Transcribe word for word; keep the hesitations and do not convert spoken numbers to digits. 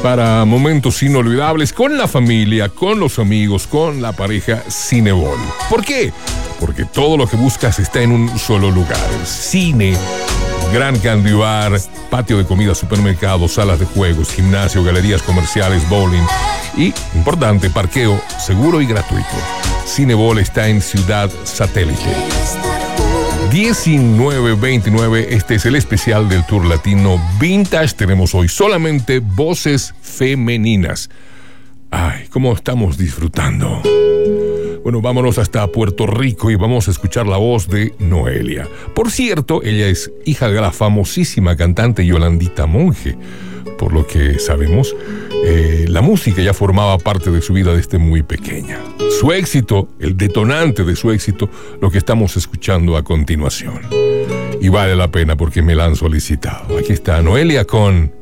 para momentos inolvidables con la familia, con los amigos, con la pareja. Cinebol. ¿Por qué? Porque todo lo que buscas está en un solo lugar. Cine, gran candy bar, patio de comida, supermercados, salas de juegos, gimnasio, galerías comerciales, bowling y, importante, parqueo seguro y gratuito. Cinebol está en Ciudad Satélite. diecinueve veintinueve, este es el especial del Tour Latino Vintage. Tenemos hoy solamente voces femeninas. Ay, cómo estamos disfrutando. Bueno, vámonos hasta Puerto Rico y vamos a escuchar la voz de Noelia. Por cierto, ella es hija de la famosísima cantante Yolandita Monge. Por lo que sabemos, eh, la música ya formaba parte de su vida desde muy pequeña. Su éxito, el detonante de su éxito, lo que estamos escuchando a continuación. Y vale la pena porque me la han solicitado. Aquí está Noelia con